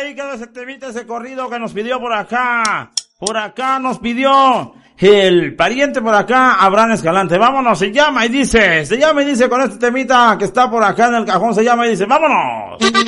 ahí quedó ese temita, ese corrido que nos pidió por acá. Por acá nos pidió el pariente por acá, Abraham Escalante. Vámonos, se llama y dice con este temita que está por acá en el cajón, se llama y dice, vámonos.